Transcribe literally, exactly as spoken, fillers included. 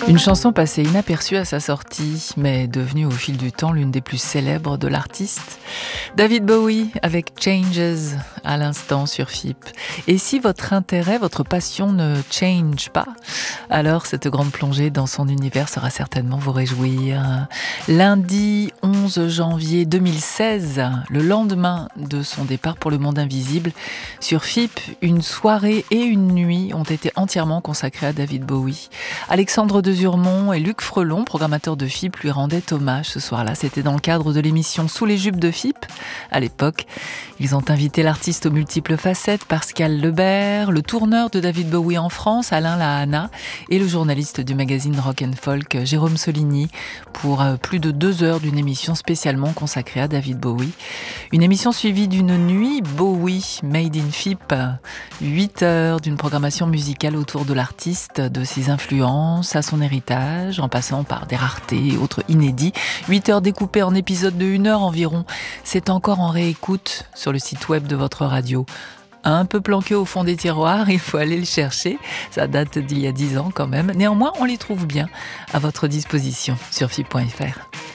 Une chanson passée inaperçue à sa sortie, mais devenue au fil du temps l'une des plus célèbres de l'artiste. David Bowie avec Changes à l'instant sur F I P. Et si votre intérêt, votre passion ne change pas, alors cette grande plongée dans son univers sera certainement vous réjouir. Lundi onze janvier deux mille seize, le lendemain de son départ pour le monde invisible, sur F I P, une soirée et une nuit ont été entièrement consacrées à David Bowie. Alexandre Desurmont et Luc Frelon, programmateurs de F I P, lui rendaient hommage ce soir-là. C'était dans le cadre de l'émission Sous les jupes de F I P. À l'époque, ils ont invité l'artiste aux multiples facettes, Pascal Lebert, le tourneur de David Bowie en France, Alain Lahana, et le journaliste du magazine Rock and Folk, Jérôme Soligny, pour plus de deux heures d'une émission spécialement consacrée à David Bowie. Une émission suivie d'une nuit Bowie Made in F I P. Huit heures d'une programmation musicale autour de l'artiste, de ses influences, à son héritage, en passant par des raretés et autres inédits. Huit heures découpées en épisodes de une heure environ. C'est encore en réécoute sur le site web de votre radio. Un peu planqué au fond des tiroirs, il faut aller le chercher. Ça date d'il y a dix ans quand même. Néanmoins, on les trouve bien à votre disposition sur F I P point F R.